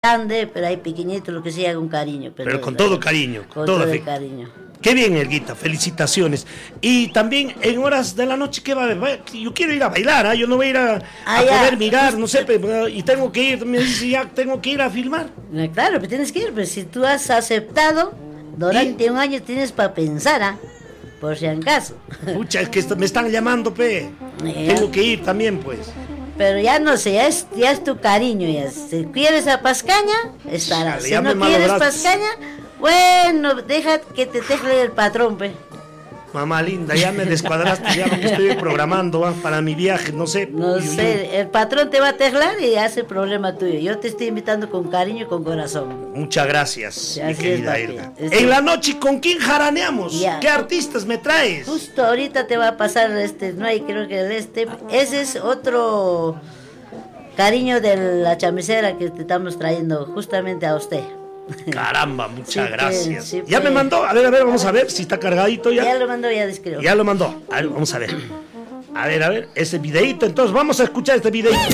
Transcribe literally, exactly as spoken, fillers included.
grande, pero ahí pequeñito, lo que sea, con cariño. Pero, pero con todo cariño. Con todo, todo el cariño. Qué bien, Helguita, felicitaciones. Y también en horas de la noche, ¿qué va a haber? Yo quiero ir a bailar, ¿eh? Yo no voy a ir a, ah, a poder mirar, no sé, pero, y tengo que ir, me dice ya, tengo que ir a filmar. Claro, pero tienes que ir, pero si tú has aceptado, durante ¿Y? un año tienes para pensar, ¿ah? ¿eh? Por si acaso. Pucha, es que me están llamando, pe. Eh, tengo que ir también, pues. Pero ya no sé, ya es, ya es tu cariño, ya. Si quieres a Pascaña, estarás. Si no quieres Pascaña, bueno, deja que te teje el patrón, pe. Mamá linda, ya me descuadraste ya lo que estoy programando ¿eh? Para mi viaje, no sé. No yo, sé, yo... el patrón te va a tejlar y hace problema tuyo. Yo te estoy invitando con cariño y con corazón. Muchas gracias, mi querida Helga. Es en la noche, ¿con quién jaraneamos? Ya. ¿Qué artistas me traes? Justo ahorita te va a pasar este, no hay, creo que el este. Ese es otro cariño de la chamisera que te estamos trayendo justamente a usted. Caramba, muchas sí, gracias. Sí, ya pues. me mandó, a ver, a ver, vamos a ver si está cargadito ya. Ya lo mandó, ya describió. Ya lo mandó. A ver, vamos a ver. A ver, a ver, ese videíto, entonces vamos a escuchar este videíto.